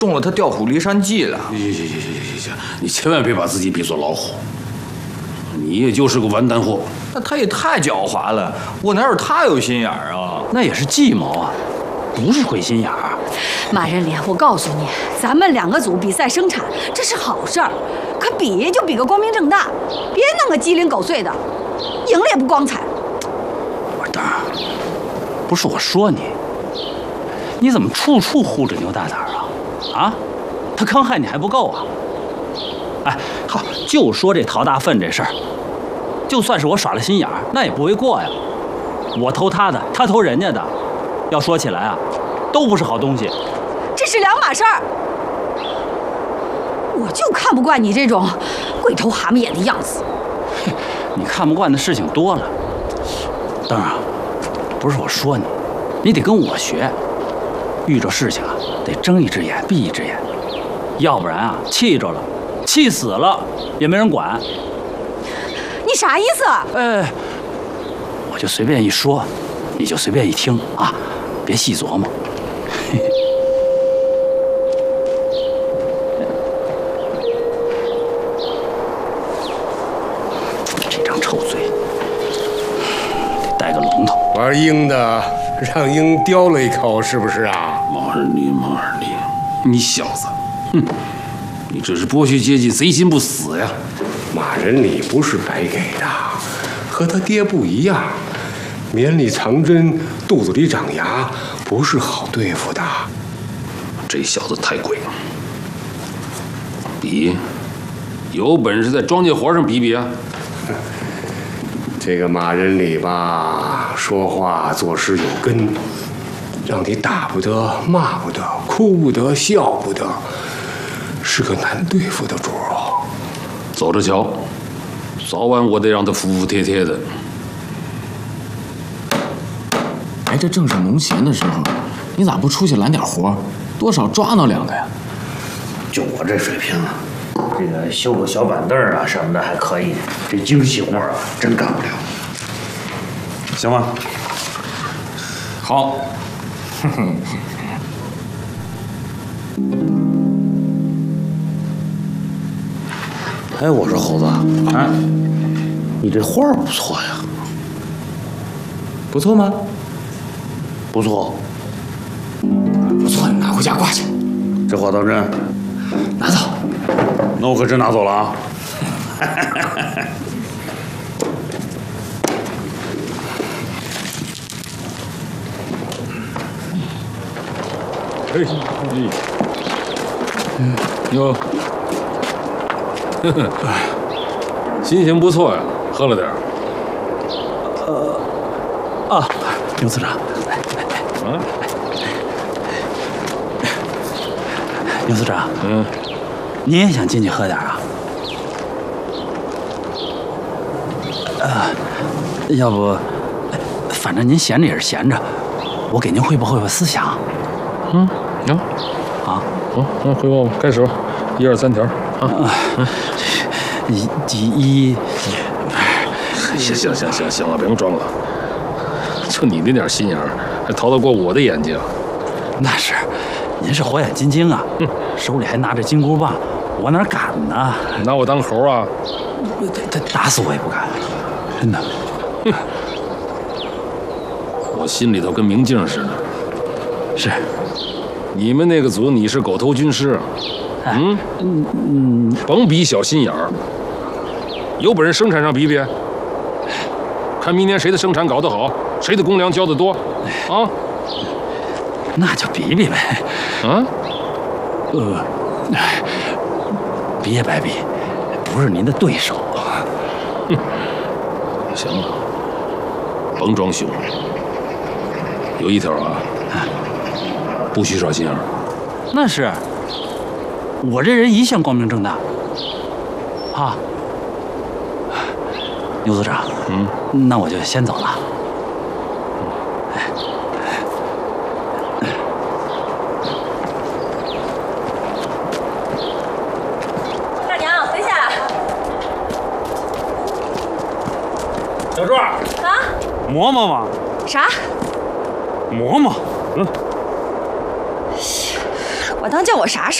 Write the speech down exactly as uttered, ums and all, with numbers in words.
中了他调虎离山计了。 行行行行行行行，你千万别把自己比作老虎，你也就是个完蛋货。 那他也太狡猾了，我哪有他有心眼儿啊？ 那也是计谋啊，不是鬼心眼儿。 马人莲，我告诉你，咱们两个组比赛生产，这是好事儿，可比就比个光明正大，别弄个鸡零狗碎的，赢了也不光彩。 我说蛋儿，不是我说你，你怎么处处护着牛大胆啊？啊，他坑害你还不够啊？哎，好，就说这陶大粪这事儿，就算是我耍了心眼儿，那也不为过呀。我偷他的，他偷人家的，要说起来啊，都不是好东西。 这是两码事儿。我就看不惯你这种鬼头蛤蟆眼的样子。 你看不惯的事情多了，当然，不是我说你，你得跟我学，遇着事情啊，得睁一只眼闭一只眼，要不然啊，气着了，气死了也没人管。 你啥意思？ 呃，我就随便一说，你就随便一听啊，别细琢磨。这张臭嘴，得带个龙头。 玩鹰的让鹰叼了一口，是不是啊？ 马尔利，马尔利，你小子，哼，你这是剥削阶级，贼心不死呀！ 马人礼不是白给的，和他爹不一样，绵里藏针，肚子里长牙，不是好对付的。 这小子太贵了，比，有本事在庄稼活上比比啊！ 这个马人礼吧，说话做事有根，让你打不得，骂不得，哭不得，笑不得，是个难对付的主儿。 走着瞧，早晚我得让他服服帖帖的。 哎，这正是农闲的时候，你咋不出去揽点活，多少抓挠两个呀？ 就我这水平啊，这个修个小板凳啊什么的还可以，这精细活啊真干不了。 行吗？好。 哎，我说猴子， 啊， 你这画儿不错呀。 不错吗？ 不错， 不错，你拿回家挂去。 这话当真？ 拿走。 那我可真拿走了啊！ 哎，嗯，哟，呵呵，心情不错呀，喝了点儿。 呃，啊，牛组长，来来来， 啊， 牛组长， 嗯， 你也想进去喝点啊？呃，要不，反正您闲着也是闲着，我给您汇报汇报思想。 嗯，行， 啊， 好，那汇报吧，开始吧，一二三条啊。 一一一， 行行行行行了，别装了，就你那点心眼儿，还逃得过我的眼睛？ 那是，您是火眼金睛啊，手里还拿着金箍棒，我哪敢呢？ 拿我当猴啊？ 他他打死我也不敢，真的。 哼，我心里头跟明镜似的。 是， 你们那个组你是狗头军师，嗯嗯嗯， 甭比小心眼儿，有本事生产上比比，看明年谁的生产搞得好，谁的公粮交得多，啊？ 那就比比呗。 啊？ 呃，比也白比，不是您的对手。 哼，行了，甭装凶。有一条啊，不许耍心眼儿。 那是，我这人一向光明正大。啊，牛组长， 嗯， 那我就先走了。 大娘，等一下。 小柱啊，馍馍吗？ 啥？ 馍馍，嗯， 我当叫我啥事？